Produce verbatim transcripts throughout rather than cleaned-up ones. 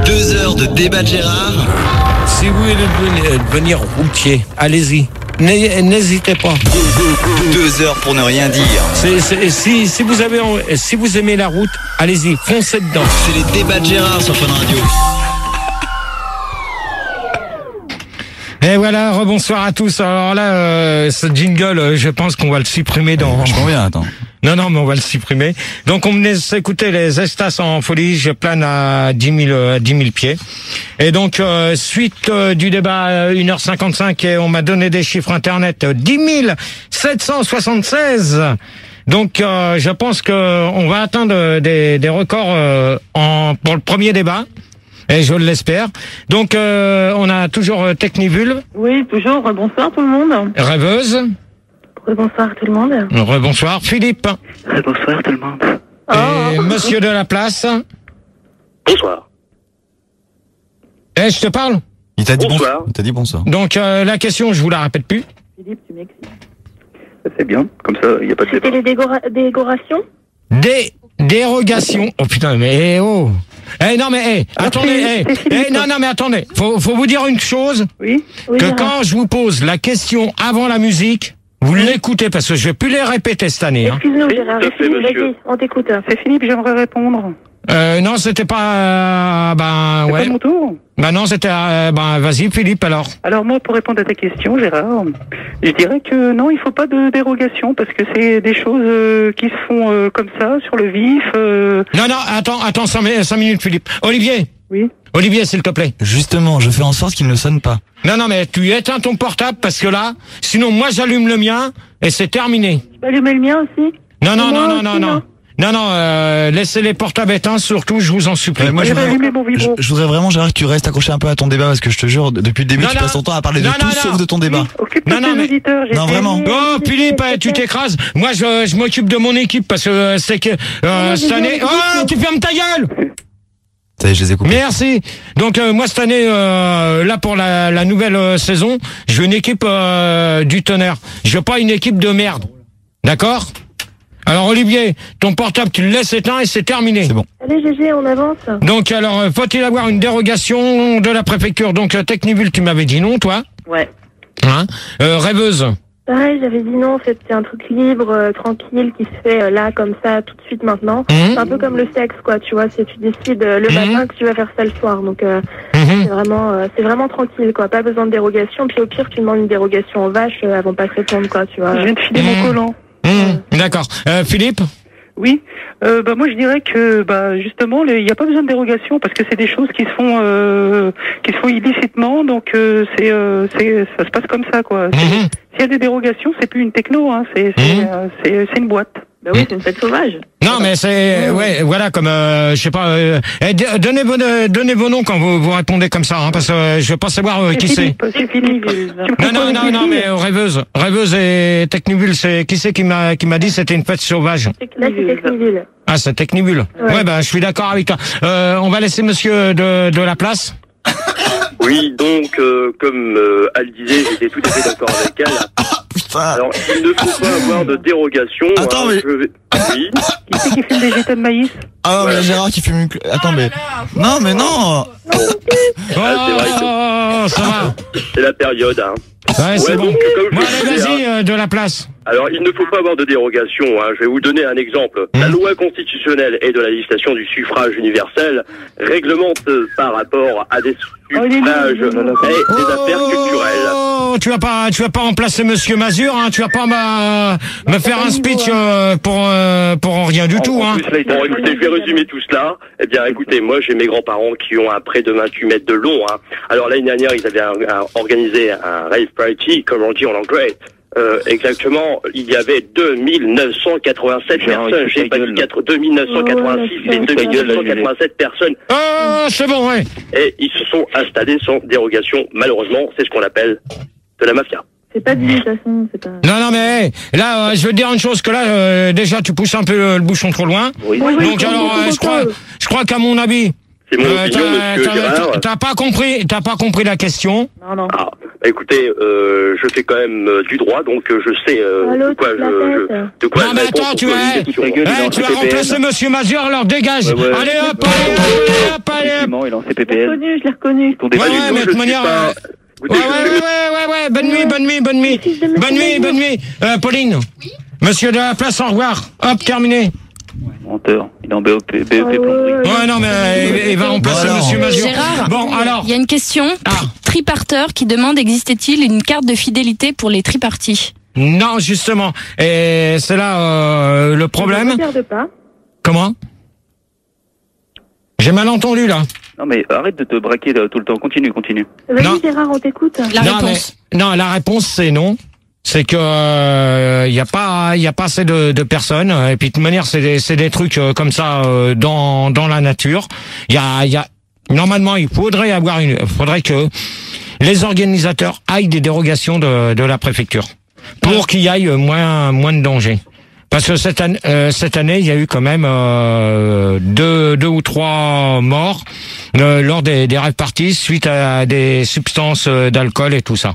Deux heures de débat de Gérard. Si vous voulez devenir, devenir routier, allez-y. N'hésitez pas. Deux heures pour ne rien dire. C'est, c'est, si, si, vous avez, si vous aimez la route, allez-y, foncez dedans. C'est les débats de Gérard sur Fun Radio. Et voilà, rebonsoir à tous. Alors là, euh, ce jingle, je pense qu'on va le supprimer dans... Je m'en viens, attends. Non, non, mais on va le supprimer. Donc, on venait s'écouter les Estas en folie. Je plane à dix mille pieds. Et donc, euh, suite euh, du débat, une heure cinquante-cinq, et on m'a donné des chiffres internet, dix mille sept cent soixante-seize. Donc, euh, je pense que on va atteindre des, des records euh, en, pour le premier débat. Et je l'espère. Donc, euh, on a toujours euh, Technivulve. Oui, toujours. Bonsoir tout le monde. Rêveuse. Bonsoir tout le monde. Rebonsoir Philippe. Bonsoir tout le monde. Et oh. Monsieur de la place. Bonsoir. Eh, je te parle. Il t'a dit bonsoir. Bon, il t'a dit bonsoir. Donc, euh, la question, je vous la répète plus. Philippe, tu m'excites. C'est bien, comme ça, il n'y a pas de débat. C'était les dégora- dégorations Des dérogations. Oh putain, mais eh, oh. Eh non mais eh, attendez, eh, eh, non non mais attendez. Faut faut vous dire une chose. Oui. Oui, Que Gérard. quand je vous pose la question avant la musique, vous l'écoutez parce que je vais plus les répéter cette année. Hein. Excuse-nous, Oui, Gérard. tout à fait, Philippe, monsieur. vas-y, on t'écoute. C'est Philippe, j'aimerais répondre. Euh, non, c'était pas. Euh, ben C'est ouais. pas mon tour. Ben non, c'était. Euh, ben vas-y, Philippe alors. Alors moi, pour répondre à ta question, Gérard, je dirais que non, il faut pas de dérogation parce que c'est des choses euh, qui se font euh, comme ça, sur le vif. Euh... Non non, attends, attends cinq, cinq minutes, Philippe. Olivier. Oui. Olivier, s'il te plaît. Justement, je fais en sorte qu'il ne sonne pas. Non non, mais tu éteins ton portable parce que là, sinon moi j'allume le mien et c'est terminé. Tu peux allumer le mien aussi? Non non Et non moi non aussi, non non. non. Non, non, euh, laissez les portables éteints, surtout, je vous en supplie. Euh, moi, je J'ai voudrais, allumé mon je, vibro. je voudrais vraiment, Gérard, que tu restes accroché un peu à ton débat parce que je te jure, depuis le début, Non, tu non. passes ton temps à parler de Non, tout non, sauf non. de ton débat. Occupe-toi Non, non, de tes mais- auditeurs. j'ai Non, fait- vraiment. Oh, Philippe, eh, tu t'écrases. Moi, je, je m'occupe de mon équipe parce que euh, c'est que euh, Non, cette j'ai année... bien Oh, tu fermes ta gueule. Ça y est, je les ai coupés. Merci. Donc, euh, moi, cette année, euh, là, pour la, la nouvelle euh, saison, je veux une équipe euh, du tonnerre. Je veux pas une équipe de merde. D'accord? Alors, Olivier, ton portable, tu le laisses éteint et c'est terminé. C'est bon. Allez, G G, on avance. Donc, alors, euh, faut-il avoir une dérogation de la préfecture? Donc, euh, Technivulve, tu m'avais dit non, toi. Ouais. Hein euh, Rêveuse. Pareil, j'avais dit non, en fait, c'est un truc libre, euh, tranquille, qui se fait euh, là, comme ça, tout de suite, maintenant. Mhm. C'est un peu comme le sexe, quoi, tu vois, c'est tu décides euh, le Mhm. matin que tu vas faire ça le soir. Donc, euh, Mhm. c'est vraiment euh, c'est vraiment tranquille, quoi, pas besoin de dérogation. Puis au pire, tu demandes une dérogation aux vaches, euh, elles vont pas te répondre, quoi, tu vois. Je viens de filer Mmh. mon collant. Mmh, d'accord. Euh, Philippe? Oui, euh, bah moi je dirais que bah justement il n'y a pas besoin de dérogation parce que c'est des choses qui se font euh, qui se font illicitement, donc euh, c'est euh, c'est ça se passe comme ça quoi. C'est- Mhm. S'il y a des dérogations, c'est plus une techno, hein, c'est c'est Mhm. euh, c'est c'est une boîte. Bah oui, c'est une fête sauvage. Non, mais c'est ouais, voilà, comme euh, je sais pas. Euh, eh, d- donnez vos euh, donnez vos noms quand vous vous répondez comme ça, hein, parce que euh, je veux pas savoir euh, qui c'est. Philippe, c'est Philippe. Tu me Non, confonds non, avec non, les non, filles. mais euh, rêveuse, rêveuse et Technivulve, c'est qui c'est qui m'a qui m'a dit c'était une fête sauvage. Là, c'est Techniville. Ah, c'est Technivulve. Ouais, Ouais. ben je suis d'accord avec toi. Euh, on va laisser Monsieur de de la place. Oui, donc, euh, comme euh, elle disait, j'étais tout à fait d'accord avec elle. Putain. Alors, il ne faut pas avoir de dérogation. Attends, hein, mais- je vais- Oui, Qui c'est qui fume des jetés de maïs? Ah, mais Gérard qui fume une cl- Attends, mais. Non, mais non. Oh, Ah, c'est vrai que- ça va. c'est la période. Hein. Ouais, c'est Ouais, bon. donc, comme je Bon, le allez, disais, vas-y, euh, de la place. Alors, il ne faut pas avoir de dérogation. Hein. Je vais vous donner un exemple. La loi constitutionnelle et de la législation du suffrage universel réglemente euh, par rapport à des Oh, il est nul, suffrages il est nul. et des affaires culturelles. Oh, tu vas pas, tu vas pas remplacer Monsieur Mazur, hein. Tu vas pas ma- me faire un speech euh, pour euh, pour rien du tout, En hein. plus, là, bon, écoutez, je vais résumer tout cela. Eh bien, écoutez, moi, j'ai mes grands-parents qui ont un près de vingt-huit mètres de long. Hein. Alors, l'année dernière, ils avaient un- un- organisé un rave party, comme on dit en anglais. Euh, exactement, il y avait deux mille neuf cent quatre-vingt-sept personnes. J'ai pas dit quatre- deux mille neuf cent quatre-vingt-six, mais deux mille neuf cent quatre-vingt-sept personnes. Oh, c'est bon, ouais. Et ils se sont installés sans dérogation. Malheureusement, c'est ce qu'on appelle de la mafia. C'est pas dit, de toute façon, c'est pas... Non, non, mais hey, là, euh, je veux te dire une chose que là, euh, déjà, tu pousses un peu euh, le bouchon trop loin. Oui, Oui, oui, Donc oui, alors, oui, euh, oui, je crois, oui. je crois qu'à mon avis, c'est mon euh, opinion, t'as- monsieur t'as- Gérard. t'as- t'as pas compris, t'as pas compris la question. Non, non. Ah, bah écoutez, euh, je fais quand même euh, du droit, donc euh, je sais euh, Allô, de quoi toute je, la je- tête. de quoi Non, je mais réponds attends, pour tu poser vas, une question. eh, tu vas remplacer Monsieur Mazur, alors dégage. Ouais, ouais. Allez hop, allez hop, allez hop, allez hop. effectivement, il est en C P Je P l'ai L. reconnu, je l'ai reconnu. Ton Ouais, débat ouais, du mais tout, de je toute suis manière, pas- euh, Écoutez, Ouais, je- ouais, ouais, ouais, ouais, bonne nuit, bonne nuit, bonne nuit. Fils de monsieur Bonne nuit, Maillot. bonne nuit. Euh, Pauline. Oui. Monsieur de la place, au revoir. Hop, terminé. Menteur, il est en B O P, B E P Ah, ouais, plomberie. ouais. Ouais, non, mais euh, il, il va remplacer Voilà. Monsieur Mazur. Gérard, Bon, alors. il y a une question. Ah. Triparteur qui demande existait-il une carte de fidélité pour les tripartis? Non, justement. Et c'est là euh, le Ne problème. regarde pas. Comment? J'ai mal entendu, là. Non mais arrête de te braquer là, tout le temps, continue, continue. Vas-y, Non. Gérard, on t'écoute. La non, réponse. mais- non, la réponse, c'est non. C'est que il euh, y a pas il y a pas assez de, de personnes, et puis de toute manière c'est des c'est des trucs euh, comme ça euh, dans dans la nature. Il y a il y a normalement il faudrait avoir une faudrait que les organisateurs aillent des dérogations de de la préfecture pour qu'il y aille moins moins de danger. Parce que cette année, euh, cette année, il y a eu quand même euh, deux, deux ou trois morts euh, lors des, des rave parties suite à des substances euh, d'alcool et tout ça.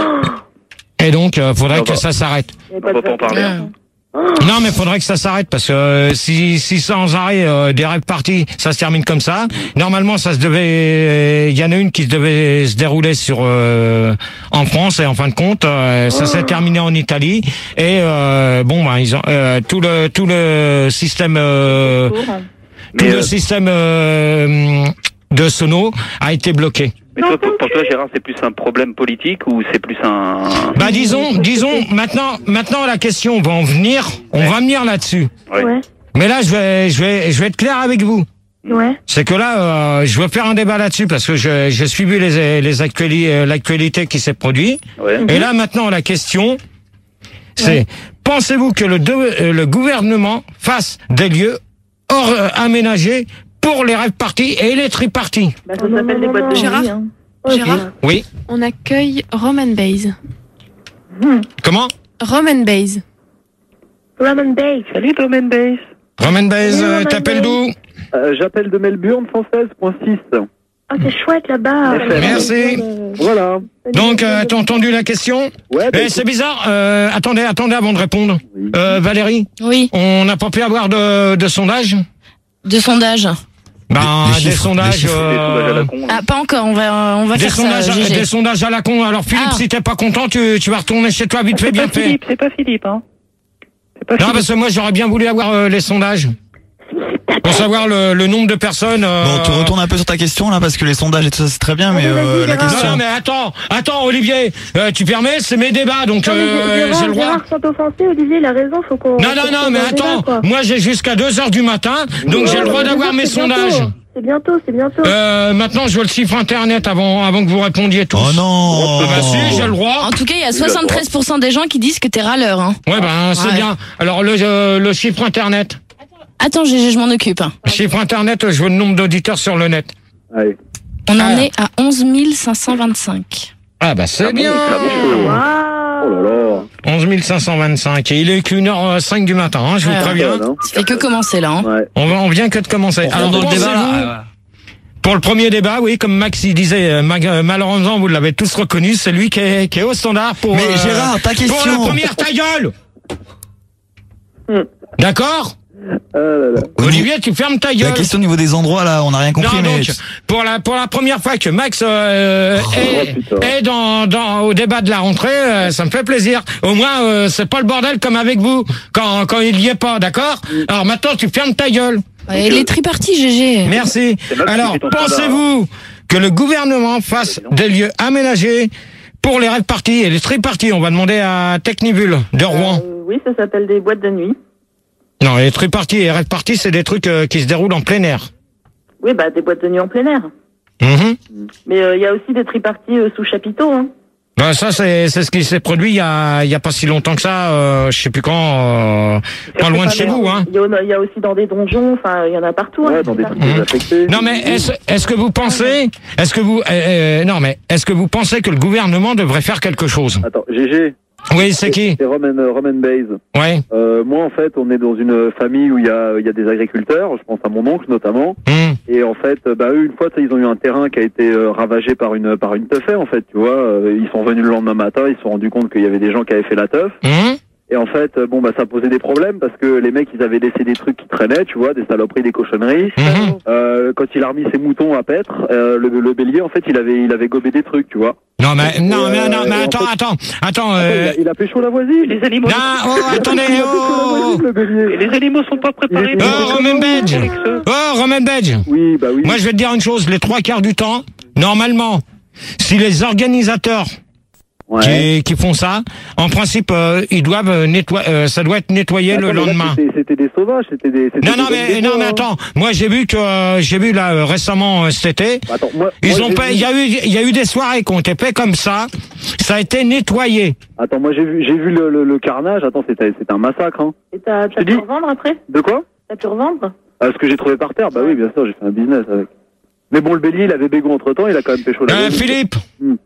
Et donc, euh, faudrait Ah bah. que ça s'arrête. Il y a On va pas en parler. Mmh. Non, mais faudrait que ça s'arrête parce que euh, si, si sans arrêt euh, des rave parties, ça se termine comme ça. Normalement, ça se devait. Il y en a une qui devait se dérouler sur euh, en France et en fin de compte, euh, ça s'est terminé en Italie. Et euh, bon, ben ils ont euh, tout le tout le système euh, tout Mais, le euh, système euh, de sono a été bloqué. Mais toi, pour, pour toi, Gérard, c'est plus un problème politique ou c'est plus un... Bah disons, disons maintenant, maintenant la question va en venir, on va venir là-dessus. Ouais. Ouais, Mais là, je vais, je vais, je vais être clair avec vous. ouais. C'est que là, euh, je veux faire un débat là-dessus parce que je, j'ai suivi les, les actuali- euh, l'actualité qui s'est produite. Ouais. Et là, maintenant, la question, c'est pensez-vous que le, de- euh, le gouvernement fasse des lieux hors euh, aménagés pour les rave parties et les triparties? Bah, ça s'appelle les boîtes de Gérard nuit. Hein. Gérard Oui. On accueille Roman Bays. Comment? Roman Bays. Roman Bates. Salut Roman Base. Roman Baez, Oui, euh, Roman t'appelles d'où? Euh, J'appelle de Melbourne, cent seize point six. Ah, c'est chouette là-bas. Merci. Voilà. Donc, euh, t'as entendu la question? Ouais, bah, Eh, c'est bizarre. Euh, attendez, attendez avant de répondre. Euh, Valérie, Oui, on n'a pas pu avoir de, de sondage? de sondage. Ben, Des- des des, chiffres, sondages. des chiffres, Des sondages à la euh, con. Ah, pas encore, on va, on va des faire sondages, ça, à, G G. des sondages à la con. Alors Philippe, Ah. si t'es pas content, tu, tu vas retourner chez toi vite fait, C'est bien pas fait. Philippe, c'est pas Philippe, hein. C'est pas Non, Philippe. parce que moi j'aurais bien voulu avoir euh, les sondages pour savoir le, le nombre de personnes. euh, Bon, tu retournes un peu sur ta question là parce que les sondages et tout ça c'est très bien, mais Allez, vas-y, euh, la Gérard. Non, question. non, mais attends, attends, Olivier, euh, tu permets, c'est mes débats, donc Non, mais euh, Gérard, j'ai le droit. Gérard, sans offenser, Olivier, il a raison, faut qu'on... Non, non, faut non, qu'on mais en débat, attends, quoi. moi j'ai jusqu'à deux heures du matin, donc Non, j'ai le droit mais d'avoir deux mes heures, c'est bientôt. sondages. C'est bientôt, c'est bientôt. Euh, maintenant, je veux le chiffre internet avant, avant que vous répondiez tous. Oh non. Ah bah si, j'ai le droit. En tout cas, il y a soixante-treize pour cent des gens qui disent que t'es râleur. Hein. Ouais, ben c'est Ouais. bien. Alors le, euh, le chiffre internet. Attends, G G, je m'en occupe. Le chiffre internet, je veux le nombre d'auditeurs sur le net. Allez. On en Ah. est à onze mille cinq cent vingt-cinq. Ah bah c'est Ah bon, bien. ça va. Waouh. Oh là là. onze mille cinq cent vingt-cinq. Et il est qu'une heure cinq du matin, hein, je vous Ouais. préviens. Voilà, hein. Ça fait que commencer là. Hein. Ouais. On, va, on vient que de commencer. Alors, dans le débat, pensez-vous- là, Pour le premier débat, oui, comme Max il disait, euh, ma- euh, malheureusement vous l'avez tous reconnu, c'est lui qui est, qui est au standard pour. Mais euh, Gérard, ta Pour question. la première ta gueule. Hmm. D'accord. Ah là là. Au niveau- Olivier, tu fermes ta gueule. La question au niveau des endroits là, on n'a rien compris, non, mais donc, pour la pour la première fois que Max euh, est, putain. est dans dans au débat de la rentrée, euh, ça me fait plaisir. Au moins, euh, c'est pas le bordel comme avec vous quand quand il y est pas, d'accord. Alors maintenant, tu fermes ta gueule. Et les tripartis, G G. Merci. C'est Max qui Alors, fait ton pensez-vous que le gouvernement fasse des lieux aménagés pour les rave parties et les triparties? On va demander à Technibule de Rouen. Euh, oui, ça s'appelle des boîtes de nuit. Non, les triparties et les rave parties, c'est des trucs euh, qui se déroulent en plein air. Oui, bah des boîtes de nuit en plein air. Mhm. Mais il y a aussi des triparties euh, sous chapiteau. Hein. Ben ça c'est c'est ce qui s'est produit il y a il y a pas si longtemps que ça, euh, je sais plus quand, euh, pas loin de chez vous, hein. Il y, a- il y a aussi dans des donjons, enfin, il y en a partout. Ouais, hein, dans des triparties. trucs désaffectés. Non mais est-ce est-ce que vous pensez, est-ce que vous euh, euh, non mais est-ce que vous pensez que le gouvernement devrait faire quelque chose? Attends, G G. Oui, c'est qui? C'est Roman, euh, Roman Bays. Ouais. Euh, moi, en fait, on est dans une famille où il y a, il y a des agriculteurs. Je pense à mon oncle notamment. Hum. Et en fait, euh, bah eux, une fois, ils ont eu un terrain qui a été euh, ravagé par une par une teufée, en fait. Tu vois, Euh, ils sont venus le lendemain matin, ils se sont rendus compte qu'il y avait des gens qui avaient fait la teuf. Hum. Et en fait, bon, bah, ça posait des problèmes parce que les mecs, ils avaient laissé des trucs qui traînaient, tu vois, des saloperies, des cochonneries. Mmh. Euh, quand il a remis ses moutons à paître, euh, le, le bélier, en fait, il avait, il avait gobé des trucs, tu vois. Non, mais, non, Et, mais, euh, non, mais et en attends, fait- attends, attends, Attends, euh... il, a, il a pécho la voisine. Les animaux. Non, oh, attendez, Il a pécho la oh! voisine, le bélier. Les animaux sont pas préparés. Il est- Oh, Romain Badge! Oh, Romain Badge! Oui, bah oui. Moi, je vais te dire une chose, les trois quarts du temps, normalement, si les organisateurs Ouais. qui, qui font ça, en principe, euh, ils doivent nettoyer, euh, ça doit être nettoyé Attends, le mais là, lendemain. c'était- C'était des sauvages, c'était des. c'était Non, des non, hommes mais, des non, bois, mais hein. attends, moi, j'ai vu que, euh, j'ai vu là, euh, récemment, euh, cet été, Attends, moi, ils moi, ont j'ai pas, vu- il y a eu, il y a eu des soirées qui ont été faites comme ça, ça a été nettoyé. Attends, moi j'ai vu, j'ai vu le, le, le carnage. Attends, c'était, c'était un massacre. Hein. Et t'as Je t'as te pu dis- revendre après? De quoi? T'as pu revendre? Ah, ce que j'ai trouvé par terre. Bah oui, bien sûr, j'ai fait un business avec. Mais bon, le bélier, il avait bégo entre temps, il a quand même pécho la Euh, voisine. Philippe,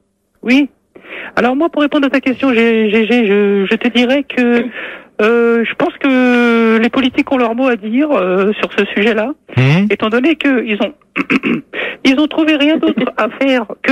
Oui. Alors moi, pour répondre à ta question, G G, je, je te dirais que euh, je pense que les politiques ont leur mot à dire euh, sur ce sujet-là, Hum. étant donné qu'ils ont ils ont trouvé rien d'autre à faire que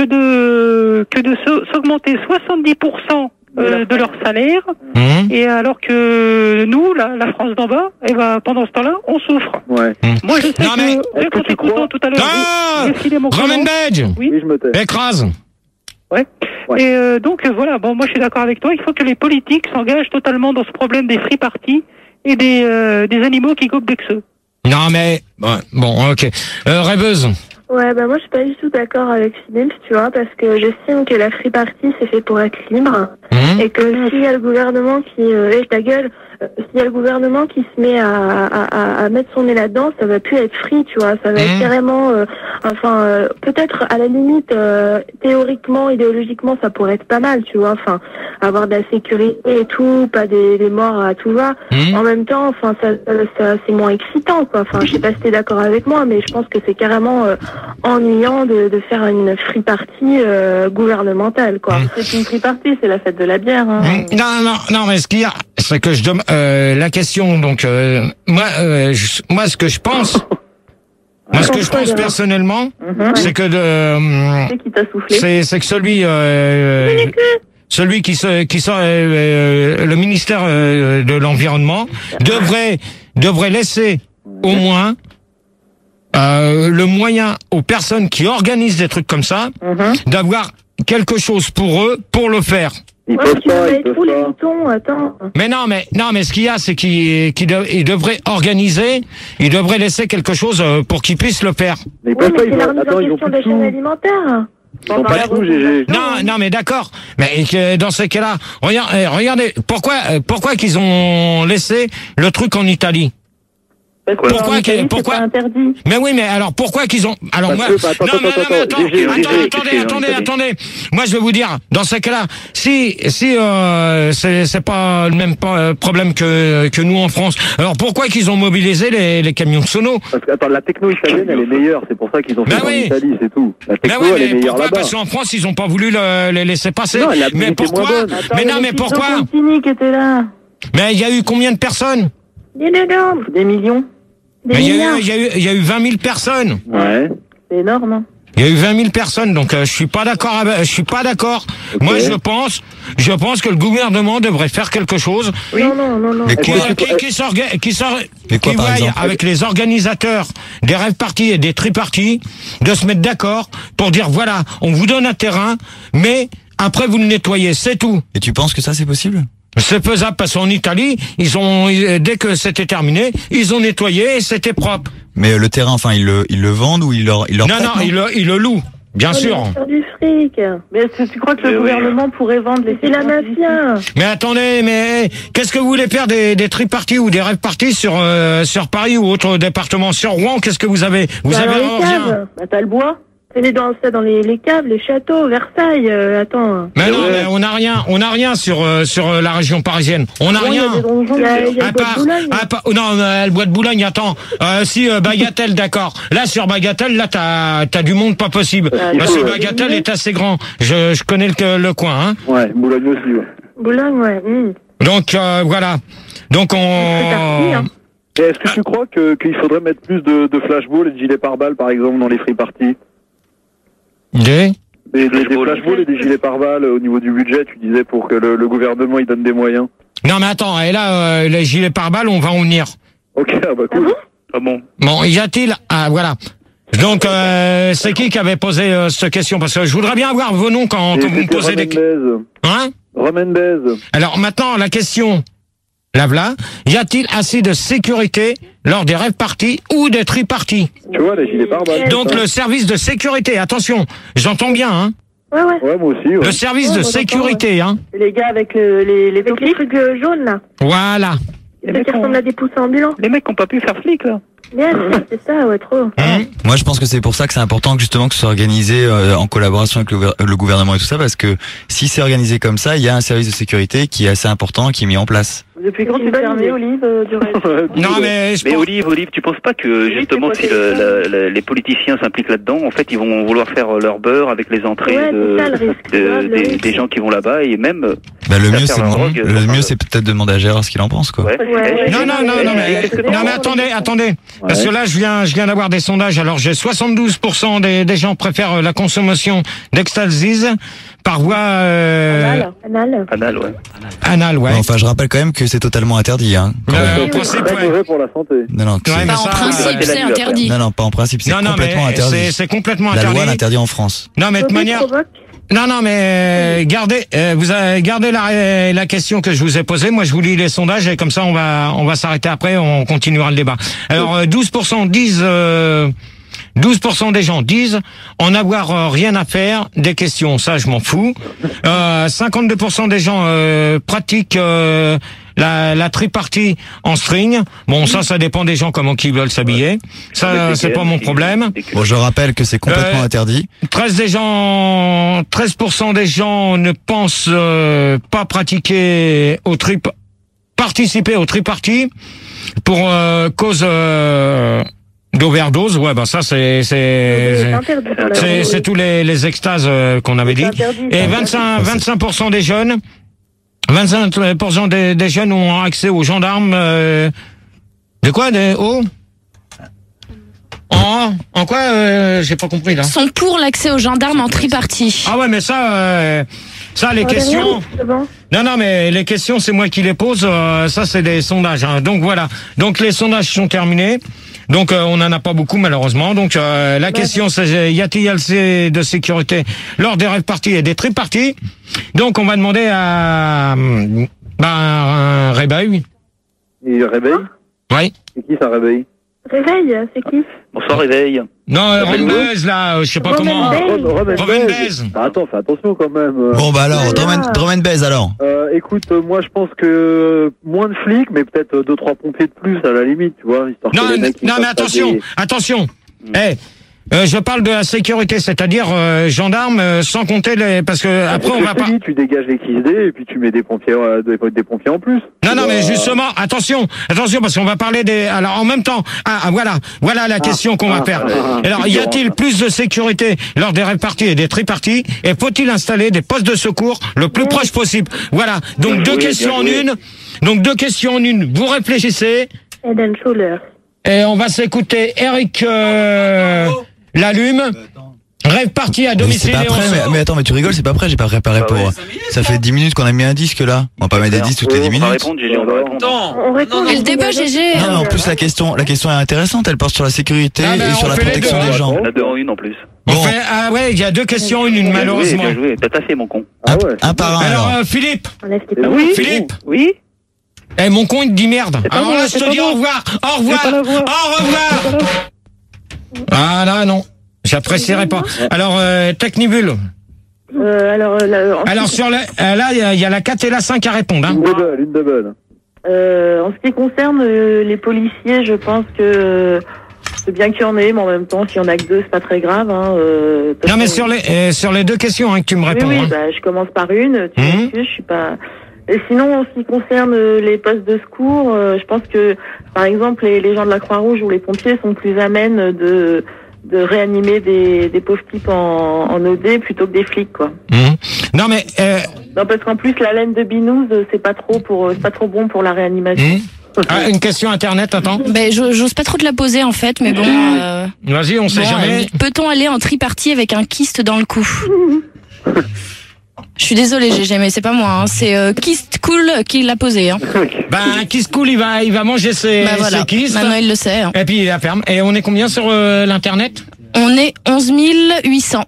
de que de se- s'augmenter soixante-dix pour cent euh, de leur salaire, Hum. et alors que nous, la, la France d'en bas, eh ben, pendant ce temps-là, on souffre. Ouais. Moi, je sais Non, mais- que, rien qu'en t'écoutant tout à l'heure, Ah j'ai filé mon Romain comment. Badge, Oui. Oui, je me tais. écrase. Ouais. Ouais. Et euh, donc euh, voilà, bon, moi je suis d'accord avec toi, il faut que les politiques s'engagent totalement dans ce problème des free parties et des, euh, des animaux qui gobent des xeux. Non, mais, bon, bon, ok. Euh, rêveuse. Ouais, bah moi je suis pas du tout d'accord avec Philippe, tu vois, parce que j'estime que la free party c'est fait pour être libre, Hum. et que s'il y a le gouvernement qui... Euh, hey, ta gueule euh, S'il y a le gouvernement qui se met à, à, à, à mettre son nez là-dedans, ça va plus être free, tu vois, ça va être Mmh. carrément... euh, enfin, euh, peut-être à la limite, euh, théoriquement, idéologiquement, ça pourrait être pas mal, tu vois, enfin, avoir de la sécurité et tout, pas des, des morts à tout va. Mmh. En même temps, enfin, ça, ça, ça- c'est moins excitant, quoi. Enfin, je sais pas si t'es d'accord avec moi, mais je pense que c'est carrément euh, ennuyant de, de faire une free party euh, gouvernementale, quoi. Mmh. C'est une free party, c'est la fête de la bière. Hein. Hum, Non, non, non, mais ce qu'il y a, c'est que je demande euh, la question. Donc, euh, moi, euh, je- moi, ce que je pense, moi, ce que je pense personnellement, c'est que de, C'est qui t'a soufflé? c'est, c'est que celui, euh, celui qui se, qui sort, euh, euh, le ministère euh, de l'environnement devrait, devrait laisser au moins euh, le moyen aux personnes qui organisent des trucs comme ça d'avoir quelque chose pour eux pour le faire. Ils Ouais, peuvent mais tu vas pas, ils mettre peuvent où les pas. moutons? Attends. Mais non, mais non, mais ce qu'il y a, c'est qu'il qu'il de- il devrait organiser, il devrait laisser quelque chose euh, pour qu'ils puissent le faire. Mais ils Ouais, peuvent mais pas, c'est ils la ont, remise attends, en ils ont question plus de de la chaîne sous. alimentaire. Ils ont pas de sous, G G. Non, non, mais d'accord. Mais que dans ces cas-là, regarde, eh, regardez, pourquoi, euh, pourquoi qu'ils ont laissé le truc en Italie? Parce Pourquoi qu'en Italie, que- pourquoi- c'est pas interdit. Mais oui, mais alors pourquoi qu'ils ont alors Parce moi que- bah, attends, non, attends, mais non, mais attends, attends, G G, attends, G G, attendez, qu'est-ce qu'il y a, attendez, Italie attendez. Moi, je vais vous dire, dans ces cas-là, si si euh, c'est c'est pas le même pa- problème que que nous en France. Alors pourquoi qu'ils ont mobilisé les les camions sono? Parce que, attends, la techno italienne, elle est meilleure. C'est pour ça qu'ils ont fait Ben ça en oui. Italie, c'est tout. La Mais techno, oui, elle est mais meilleure pourquoi? là-bas. Parce qu'en France, ils ont pas voulu le, les laisser passer. Non, la mais musique est moins pourquoi? bonne. Mais non, mais pourquoi? Continue qui était là. Mais il y a eu combien de personnes? Des millions. Des millions. Des Mais il y a eu, milliards. il y a eu, il y a eu vingt mille personnes. Ouais. C'est énorme. Hein. Il y a eu vingt mille personnes, donc euh, je suis pas d'accord. avec- Je suis pas d'accord. Ok. Moi, je pense, je pense que le gouvernement devrait faire quelque chose. Non, non, non, non. Mais Qui, quoi qui, qui, s'orga- qui, s'or- Mais quoi, qui par voie exemple avec les organisateurs des rêves parties et des triparties de se mettre d'accord pour dire voilà, on vous donne un terrain, mais après vous le nettoyez, c'est tout. Et tu penses que ça c'est possible? C'est faisable parce qu'en Italie, ils ont dès que c'était terminé, ils ont nettoyé et c'était propre. Mais euh, le terrain, enfin, ils le, ils le vendent ou ils leur, ils leur Non, prêtent, non, ils le, ils le louent, bien Oh, sûr. mais sur du fric. Mais est-ce que tu crois que le Mais oui. gouvernement pourrait vendre les... C'est la mafia. Mais attendez, mais qu'est-ce que vous voulez faire des, des tri-parties ou des rêves parties sur euh, sur Paris ou autre département? Sur Rouen, qu'est-ce que vous avez? Vous Bah, avez dans les rien. caves. Bah, t'as le bois. C'est dans, c'est dans les, les caves, les châteaux, Versailles, euh, attends. Mais non, mais on n'a rien, on n'a rien sur euh, sur euh, la région parisienne. On n'a Bon, il y a rien. des donjons, il y a, il y a À le bois de part, Boulogne. à part- oh non, euh, le bois de Boulogne, attends. Euh, si euh, Bagatelle, d'accord. Là sur Bagatelle, là t'as t'as du monde pas possible. Ah, Parce que ouais. Bagatelle est assez grand. Je je connais le, le coin, hein. Ouais, Boulogne aussi, ouais. Boulogne, ouais. hum. Donc euh, voilà. Donc C'est parti, hein. on. Et est-ce que tu crois que qu'il faudrait mettre plus de, de flashballs et de gilets pare-balles, par exemple, dans les free parties? Des Des, des, des Flashballs. flashballs et des gilets pare-balles au niveau du budget, tu disais, pour que le, le gouvernement il donne des moyens. Non, mais attends, et là, euh, les gilets pare-balles, on va en venir. Ok, ah bah cool. Ah bon? Bon, y a-t-il... Ah, voilà. Donc, euh, c'est qui qui avait posé euh, cette question? Parce que je voudrais bien avoir vos noms quand, quand vous me posez des questions. Hein? Romendez. Alors, maintenant, la question... La voilà. Y a-t-il assez de sécurité lors des rêves parties ou des tri-parties? Tu vois, les gilets pare-balles. Donc, le service de sécurité, attention, j'entends bien, hein? Ouais, ouais. Ouais, moi aussi. Ouais. Le service Ouais, de moi, sécurité, j'entends, hein? Les gars avec euh, les, les, avec les trucs euh, jaunes, là. Voilà. Ceux qui ressemblent à des pouces ambulants. Les mecs qui n'ont pas pu faire flic, là. Yes, c'est ça, ouais, trop. Hein? Moi, je pense que c'est pour ça que c'est important justement que ce soit organisé euh, en collaboration avec le, gouver- le gouvernement et tout ça, parce que si c'est organisé comme ça, il y a un service de sécurité qui est assez important, qui est mis en place. Depuis quand tu fermé, Olive, euh, du reste? Non, mais je Mais pense... Olive, Olive, tu penses pas que Oui, justement c'est si le, possible. le- le- les politiciens s'impliquent là-dedans, en fait, ils vont vouloir faire leur beurre avec les entrées Ouais, de, c'est ça, le risque. de- Ouais, le des, risque. des gens qui vont là-bas et même. Bah, le faire mieux, faire c'est leur de- drogue, le enfin, mieux, c'est peut-être de demander à Gérard ce qu'il en pense, quoi. Ouais. Ouais. Non, non, non, non, mais, Qu'est-ce que non, mais attendez, attendez. Parce que là, je viens, je viens d'avoir des sondages. Alors, j'ai soixante-douze pour cent des, des gens préfèrent la consommation d'ecstasy par voie, euh, Anal. Anal. Anal, ouais. anale, ouais. Enfin, je rappelle quand même que c'est totalement interdit, hein. quand Euh, même. en principe, Très ouais. mauvais pour la santé. Non, non, que Ouais, c'est- mais Bah, en ça, principe, c'est c'est la interdit. non, non, pas en principe, c'est Non, non, mais complètement c'est, interdit. c'est complètement La interdit. loi l'interdit en France. Non, mais de toute Comment manière, tu provoques? non, non, mais euh, gardez, euh, vous avez gardé la, la question que je vous ai posée. Moi, je vous lis les sondages et comme ça, on va, on va s'arrêter après. On continuera le débat. Alors, euh, douze pour cent disent, euh, douze pour cent des gens disent en avoir euh, rien à faire des questions. Ça, je m'en fous. Euh, cinquante-deux pour cent des gens euh, pratiquent euh, la, la tripartie en string. Bon, ça, ça dépend des gens comment qu'ils veulent s'habiller. Ça, c'est pas mon problème. Bon, je rappelle que c'est complètement Euh, interdit. treize des gens, treize pour cent des gens ne pensent euh, pas pratiquer au trip, participer au triparty pour euh, cause euh, d'overdose. Ouais, bah ça c'est c'est C'est interdit pour la c'est c'est tous les les extases euh, qu'on avait dit. C'est interdit. Et vingt-cinq vingt-cinq pour cent des jeunes, vingt-cinq pour cent des, des jeunes ont accès aux gendarmes. Euh, de quoi, des oh En en quoi euh, j'ai pas compris là. Sont pour l'accès aux gendarmes en tripartie. Ah ouais, mais ça, euh, ça les Oh, questions. c'est bon. Non, non, mais les questions, c'est moi qui les pose. euh, ça, c'est des sondages. Hein. Donc voilà. Donc les sondages sont terminés. Donc euh, on n'en a pas beaucoup malheureusement. Donc euh, la question, c'est y a-t-il assez de sécurité lors des rêves parties et des tri-parties? Donc on va demander à bah, un réveil. Il réveille. Oui. C'est qui ça réveille? Réveil, c'est qui? Bonsoir, réveil. Non, euh, Romaine là, euh, je sais pas Romaine comment. Baise. Romaine Baise. Bah, attends, fais attention quand même. euh. Bon, bah alors, Voilà. Drummond, Drummond Baise, alors. Euh, écoute, euh, moi je pense que euh, moins de flics, mais peut-être euh, deux trois pompiers de plus à la limite, tu vois, histoire Non, que les mecs ils non, mais fassent pas attention, des- attention. Eh, euh, je parle de la sécurité, c'est-à-dire euh, gendarmes, euh, sans compter les, parce que après on Je va te pas. dis, tu dégages les X D et puis tu mets des pompiers, euh, des, des pompiers en plus. Non, non, mais Euh, justement, attention, attention, parce qu'on va parler des. Alors, en même temps, ah, ah, voilà, voilà la question qu'on va ah, faire. ah, ah, Alors, y a-t-il plus de sécurité lors des réparties et des triparties? Et faut-il installer des postes de secours le plus proche possible? Voilà. Donc Bien deux joué, questions en bien joué. une. Donc deux questions en une. Vous réfléchissez Head and Shoulders. et on va s'écouter Eric euh, Lalume. Rêve parti à Mais domicile. c'est pas et on prêt, mais, sort. mais attends, mais tu rigoles, c'est pas prêt, j'ai pas préparé Bah pour. ouais. Ça fait dix minutes qu'on a mis un disque là. On va pas mettre des disques toutes les dix On va minutes. répondre, Gégé, on va répondre. On répond. Et le débat G G. Non, mais en plus la question, la question est intéressante. Elle porte sur la sécurité Ah, ben, et sur on la fait les protection deux, des hein. gens. On a deux en une en plus. On Bon, fait, ah ouais, il y a deux questions, une, une Bien malheureusement. joué, bien joué. T'as taffé, mon con. Ah un, ouais. un par un Alors, alors. euh, Philippe. Enlève tes Et parents. oui, Philippe. Oui. Eh, mon con, il te dit merde. pas Alors moi, là, je c'est te pas dis moi. au revoir. Au revoir. pas la voix. Au revoir. Ah là, non. J'apprécierais pas. Alors, euh, Technibule. Euh, alors, euh, là, en, Alors, sur le, euh, là, il y a- il y, a la quatre et la cinq à répondre, hein. Une double, une double. euh, en ce qui concerne euh, les policiers, je pense que euh, c'est bien qu'il y en ait, mais en même temps, s'il y en a que deux, c'est pas très grave. Hein, euh, de toute Non, mais façon, sur les, euh, sur les deux questions, hein, que tu me Oui, réponds, oui, hein. bah, je commence par une. Tu Mhm. m'excuses, je suis pas. Et sinon, en ce qui concerne euh, les postes de secours, euh, je pense que, par exemple, les, les gens de la Croix-Rouge ou les pompiers sont plus amènes de de réanimer des, des pauvres types en, en O D plutôt que des flics, quoi. Mhm. Non, mais, euh, Non, parce qu'en plus, la laine de binouze, euh, c'est pas trop pour, euh, c'est pas trop bon pour la réanimation. mhm. Ah, une question internet, attends. Ben, je- j'ose pas trop te la poser en fait, mais bon. euh, Vas-y, on sait bon, jamais. euh, peut-on aller en tripartie avec un kyste dans le cou? Je suis désolée, G G, mais c'est pas moi. Hein. C'est euh, Kist Cool qui l'a posé. Hein. Ben, Kist Cool, il va, il va manger ses, bah voilà. ses kisses. Maintenant, il le sait. Hein. Et puis, il la ferme. Et on est combien sur euh, l'Internet? On est onze mille huit cents.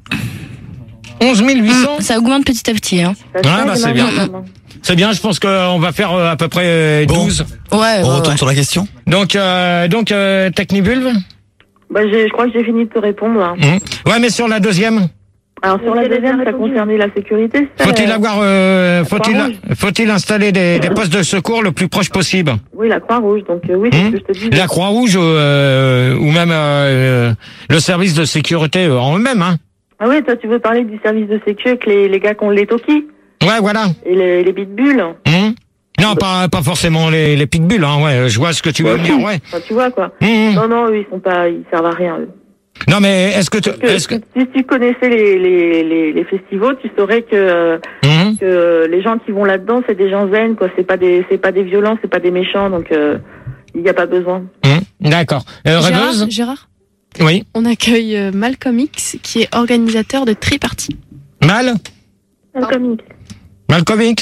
onze mille huit cents? Mmh, ça augmente petit à petit. Hein. Ah, bah, c'est bien. C'est bien, je pense qu'on va faire euh, à peu près euh, douze. Bon, ouais, on ouais, retourne ouais. sur la question. Donc, euh, donc euh, Technibulve. Bah, j'ai- je crois que j'ai fini de te répondre. Là. Mmh. Ouais, mais sur la deuxième. Alors sur la deuxième, ça concernait la sécurité. ça, Faut-il euh, avoir, euh, faut-il, Croix-Rouge. faut-il installer des, des postes de secours le plus proche possible? Oui, la Croix-Rouge. Donc euh, oui, c'est Mmh. ce que je te dis. La Croix-Rouge euh, ou même euh, le service de sécurité euh, en eux-mêmes, hein. Ah oui, toi tu veux parler du service de sécu avec les, les gars qui ont les Toki Ouais, voilà. et les, les Bitbulls. Mmh. Non, pas pas forcément les, les pitbulls, hein. Ouais, je vois ce que tu veux Ouais, dire, si. ouais. Enfin, tu vois quoi. Mmh. Non, non, eux, ils sont pas, ils servent à rien. Eux. Non, mais est-ce que, tu, Parce que est-ce que, si, si tu connaissais les, les, les, les festivals, tu saurais que, Mmh. que les gens qui vont là-dedans, c'est des gens zen, quoi. C'est pas des, c'est pas des violents, c'est pas des méchants, donc euh, il n'y a pas besoin. Mmh. D'accord. Euh, Rêveuse? Gérard, Gérard, Oui. on accueille euh, Malcolm X, qui est organisateur de Triparty. Mal? Malcolm X. Malcolm X?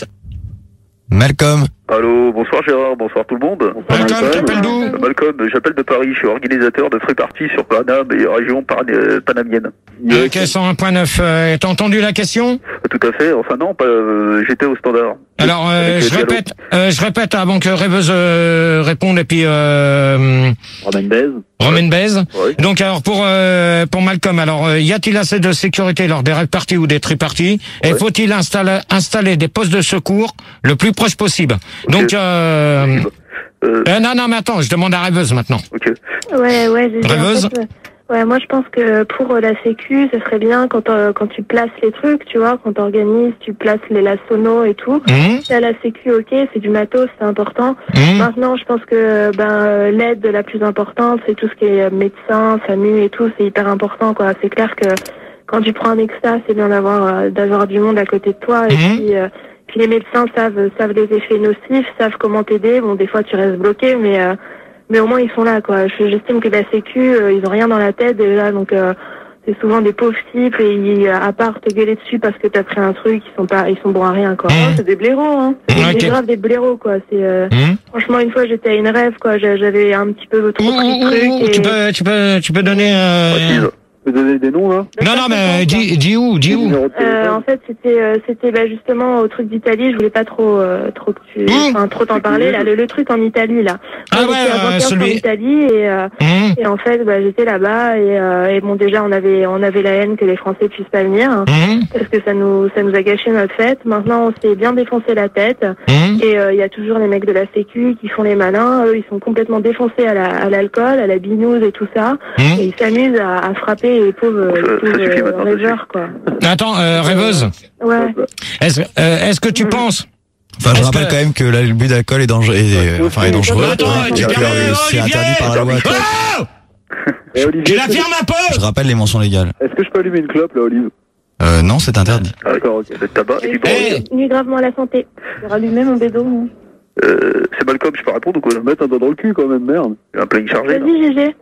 Malcolm. Allô, bonsoir Gérard, bonsoir tout le monde. Malcolm, t'appelles d'où? Euh, Malcolm, j'appelle de Paris, je suis organisateur de Free Party sur Paname et région pan- euh, panamienne. Euh, cent un point neuf, euh, t'as entendu la question? Tout à fait, enfin non, pas, euh, j'étais au standard. Alors, euh, Avec je Diallo. répète, euh, je répète avant que Rêveuse euh, réponde et puis euh, Romain Baise. Romain Baise. Ouais. Donc alors pour euh, pour Malcolm, alors euh, y a-t-il assez de sécurité lors des rave parties ou des triparties? Et Ouais. faut-il installer installer des postes de secours le plus proche possible? Ok. Donc euh, Euh, euh, non non mais attends, je demande à Rêveuse maintenant. ok. Ouais, ouais, j'ai Rêveuse. en fait, euh, ouais, moi je pense que pour euh, la sécu, ce serait bien quand euh, quand tu places les trucs, tu vois, quand t'organises, tu places les la sono et tout. Mmh, Là, la sécu, ok, c'est du matos, c'est important. mmh. Maintenant, je pense que ben euh, l'aide la plus importante, c'est tout ce qui est euh, médecin, SAMU et tout, c'est hyper important, quoi. C'est clair que quand tu prends un extra, c'est bien d'avoir euh, d'avoir du monde à côté de toi. Et Mhm. puis, euh, puis les médecins savent savent les effets nocifs, savent comment t'aider. Bon, des fois tu restes bloqué, mais euh, mais au moins ils sont là, quoi. Je- J'estime que la sécu, euh, ils ont rien dans la tête déjà, donc euh, c'est souvent des pauvres types et ils, à part te gueuler dessus parce que t'as pris un truc, ils sont pas, ils sont bons à rien, quoi. Mhm. C'est des blaireaux, hein. C'est Ok. des grave des blaireaux, quoi. C'est euh, Mmh. franchement une fois j'étais à une rêve, quoi. J'a- J'avais un petit peu trop pris Mmh, de trucs. mmh, Et... Tu peux tu peux tu peux donner euh... Précise. Tu peux donner des noms là? Non non mais dis dis où dis où? Numéro de Euh, téléphone. en fait, c'était euh, c'était bah, justement au truc d'Italie. Je voulais pas trop euh, trop que tu, Mmh. enfin trop t'en parler là. Le, le truc en Italie là. Ah Moi, ouais, j'étais euh, avant-hier celui- en Italie et euh, Mmh, et en fait, bah, j'étais là-bas et, euh, et bon déjà on avait on avait la haine que les Français puissent pas venir hein, mmh, parce que ça nous ça nous a gâché notre fête. Maintenant, on s'est bien défoncé la tête mmh. et il y a toujours les mecs de la Sécu qui font les malins. Eux, ils sont complètement défoncés à la à l'alcool, à la binouse et tout ça. Mmh. Et ils s'amusent à, à frapper les pauvres, Ça- les ça pauvres suffit euh, maintenant, ça rêveurs, quoi. Attends, euh, Rêveuse, Ouais. est-ce euh, est-ce que tu penses? Enfin, je Est-ce rappelle que- quand même que l'abus d'alcool est dangereux, est, enfin, est dangereux. Attends, et tu que, permets, euh, c'est Olivier interdit par la loi. Oh Eh, Olivier, Tu la est-ce que- fermes un Je peu? rappelle les mentions légales. Est-ce que je peux allumer une clope là, Olive? Euh, non, c'est interdit. Ah, d'accord, ok. Le tabac et puis bon, Eh, Nuit gravement à la santé. J'ai rallumé mon bédo. moi. euh, c'est Malcolm, je peux répondre ou quoi? Mettre un doigt dans le cul quand même, merde. Il y a un planning chargé là. Vas-y, G G.